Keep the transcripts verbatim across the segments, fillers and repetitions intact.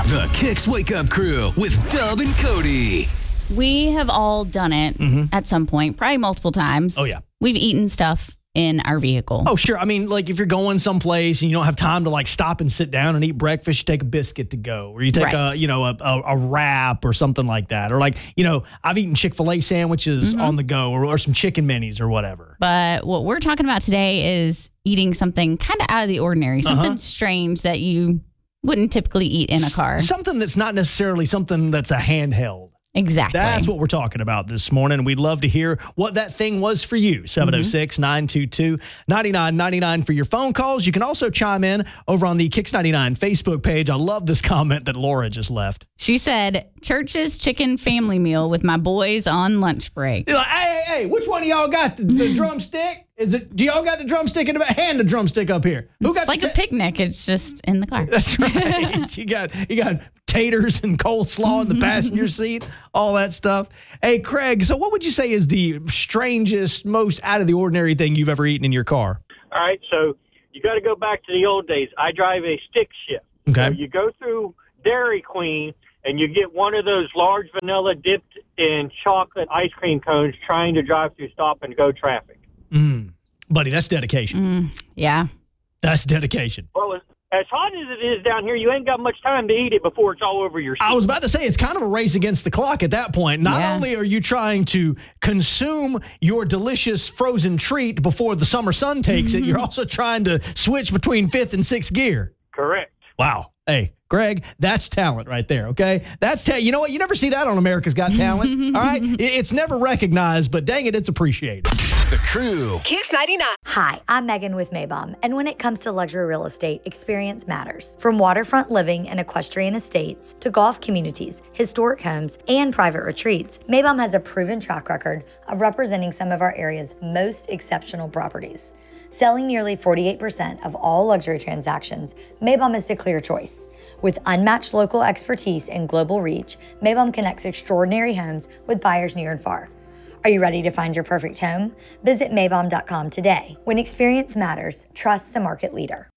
The Kicks Wake Up Crew with Dub and Cody. We have all done it mm-hmm. at some point, probably multiple times. Oh, yeah. We've eaten stuff in our vehicle. Oh, sure. I mean, like if you're going someplace and you don't have time to like stop and sit down and eat breakfast, you take a biscuit to go, or you take right. a, you know, a, a, a wrap or something like that. Or like, you know, I've eaten Chick-fil-A sandwiches mm-hmm. on the go, or, or some chicken minis or whatever. But what we're talking about today is eating something kind of out of the ordinary, something uh-huh. strange that you wouldn't typically eat in a car. Something that's not necessarily something that's a handheld. Exactly. That's what we're talking about this morning. We'd love to hear what that thing was for you. seven oh six, nine two two, nine nine nine nine for your phone calls. You can also chime in over on the Kicks ninety-nine Facebook page. I love this comment that Laura just left. She said, Church's chicken family meal with my boys on lunch break. You're like, hey, hey, hey, which one of y'all got the, the drumstick? Is it? Do y'all got the drumstick in the back? Hand the drumstick up here. Who it's got like t- a picnic. It's just in the car. That's right. you got you got taters and coleslaw in the passenger seat, all that stuff. Hey, Craig, so what would you say is the strangest, most out of the ordinary thing you've ever eaten in your car? All right, so you got to go back to the old days. I drive a stick shift. Okay. So you go through Dairy Queen, and you get one of those large vanilla dipped in chocolate ice cream cones trying to drive through stop and go traffic. Mm. Buddy, that's dedication. Mm, yeah. That's dedication. Well, as hot as it is down here, you ain't got much time to eat it before it's all over your seat. I was about to say, it's kind of a race against the clock at that point. Not yeah. only are you trying to consume your delicious frozen treat before the summer sun takes it, you're also trying to switch between fifth and sixth gear. Correct. Wow. Hey, Greg, that's talent right there, okay? That's ta- You know what? You never see that on America's Got Talent, all right? It's never recognized, but dang it, it's appreciated. The Crew. Kicks ninety-nine. Hi, I'm Megan with Maybom, and when it comes to luxury real estate, experience matters. From waterfront living and equestrian estates to golf communities, historic homes, and private retreats, Maybom has a proven track record of representing some of our area's most exceptional properties. Selling nearly forty-eight percent of all luxury transactions, Maybom is the clear choice. With unmatched local expertise and global reach, Maybom connects extraordinary homes with buyers near and far. Are you ready to find your perfect home? Visit Maybom dot com today. When experience matters, trust the market leader.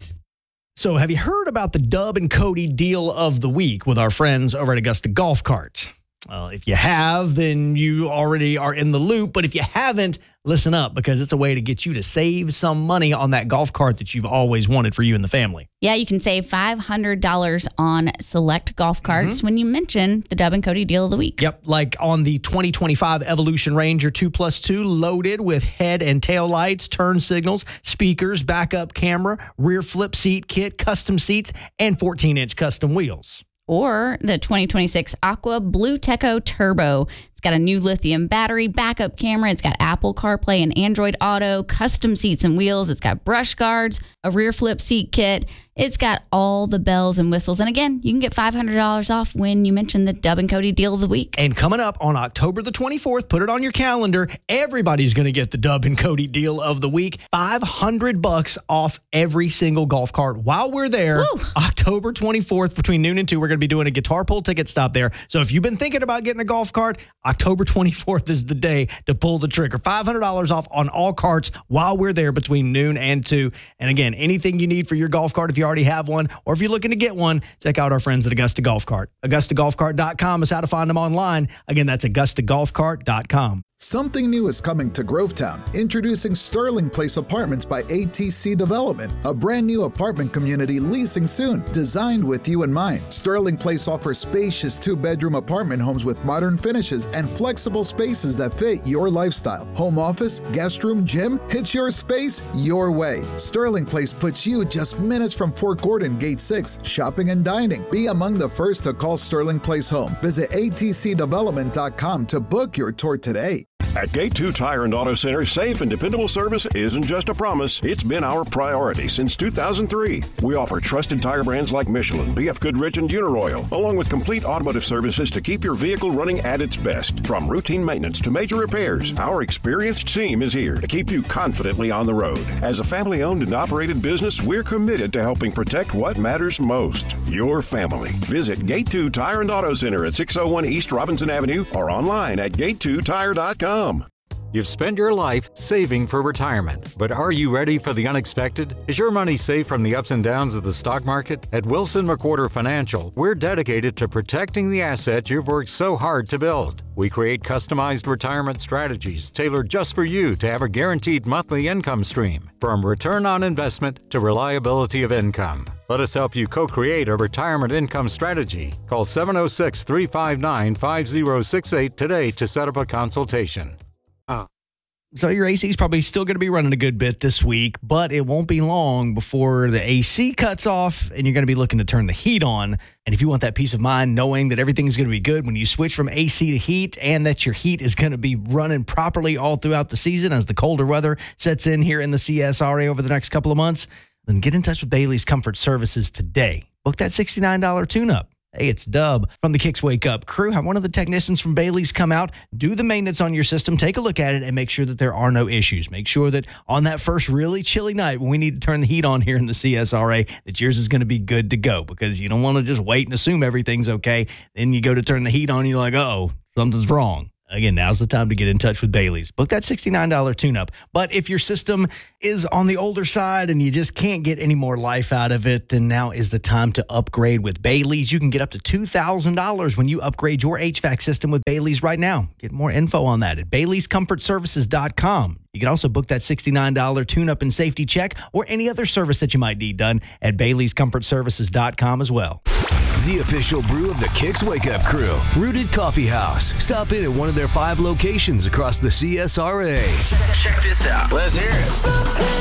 So have you heard about the Dub and Cody deal of the week with our friends over at Augusta Golf Cart? Well, if you have, then you already are in the loop. But if you haven't, listen up, because it's a way to get you to save some money on that golf cart that you've always wanted for you and the family. Yeah, you can save five hundred dollars on select golf carts mm-hmm. when you mention the Dub and Cody deal of the week. Yep, like on the twenty twenty-five Evolution Ranger two plus two, loaded with head and tail lights, turn signals, speakers, backup camera, rear flip seat kit, custom seats, and fourteen inch custom wheels. Or the twenty twenty-six Aqua Blue Teco Turbo. It's got a new lithium battery, backup camera. It's got Apple CarPlay and Android Auto, custom seats and wheels. It's got brush guards, a rear flip seat kit. It's got all the bells and whistles. And again, you can get five hundred dollars off when you mention the Dub and Cody deal of the week. And coming up on October the twenty-fourth, put it on your calendar, everybody's going to get the Dub and Cody deal of the week. five hundred bucks off every single golf cart while we're there. Woo. October twenty-fourth between noon and two, we're going to be doing a guitar pull ticket stop there. So if you've been thinking about getting a golf cart, October twenty-fourth is the day to pull the trigger. five hundred dollars off on all carts while we're there between noon and two. And again, anything you need for your golf cart, if you already have one, or if you're looking to get one, check out our friends at Augusta Golf Cart. Augusta Golf Cart dot com is how to find them online. Again, that's Augusta Golf Cart dot com. Something new is coming to Grovetown. Introducing Sterling Place Apartments by A T C Development, a brand new apartment community leasing soon, designed with you in mind. Sterling Place offers spacious two-bedroom apartment homes with modern finishes and flexible spaces that fit your lifestyle. Home office, guest room, gym, it's your space, your way. Sterling Place puts you just minutes from Fort Gordon, Gate six, shopping and dining. Be among the first to call Sterling Place home. Visit A T C development dot com to book your tour today. At Gate two Tire and Auto Center, safe and dependable service isn't just a promise, it's been our priority since two thousand three. We offer trusted tire brands like Michelin, B F Goodrich, and Uniroyal, along with complete automotive services to keep your vehicle running at its best. From routine maintenance to major repairs, our experienced team is here to keep you confidently on the road. As a family-owned and operated business, we're committed to helping protect what matters most, your family. Visit Gate two Tire and Auto Center at six oh one East Robinson Avenue or online at gate two tire dot com. You've spent your life saving for retirement, but are you ready for the unexpected? Is your money safe from the ups and downs of the stock market? At Wilson McWhorter Financial, we're dedicated to protecting the assets you've worked so hard to build. We create customized retirement strategies tailored just for you to have a guaranteed monthly income stream, from return on investment to reliability of income. Let us help you co-create a retirement income strategy. Call seven oh six, three five nine, five oh six eight today to set up a consultation. So your A C is probably still going to be running a good bit this week, but it won't be long before the A C cuts off and you're going to be looking to turn the heat on. And if you want that peace of mind knowing that everything's going to be good when you switch from A C to heat and that your heat is going to be running properly all throughout the season as the colder weather sets in here in the C S R A over the next couple of months, then get in touch with Bailey's Comfort Services today. Book that sixty-nine dollars tune-up. Hey, it's Dub from the Kicks Wake Up crew. Have one of the technicians from Bailey's come out, do the maintenance on your system, take a look at it, and make sure that there are no issues. Make sure that on that first really chilly night when we need to turn the heat on here in the C S R A, that yours is going to be good to go, because you don't want to just wait and assume everything's okay. Then you go to turn the heat on, and you're like, uh-oh, something's wrong. Again, now's the time to get in touch with Bailey's. Book that sixty-nine dollars tune-up. But if your system is on the older side and you just can't get any more life out of it, then now is the time to upgrade with Bailey's. You can get up to two thousand dollars when you upgrade your H V A C system with Bailey's right now. Get more info on that at Baileys Comfort Services dot com. You can also book that sixty-nine dollars tune-up and safety check or any other service that you might need done at Baileys Comfort Services dot com as well. The official brew of the Kicks Wake Up crew, Rooted Coffee House. Stop in at one of their five locations across the C S R A. Check this out. Let's hear it.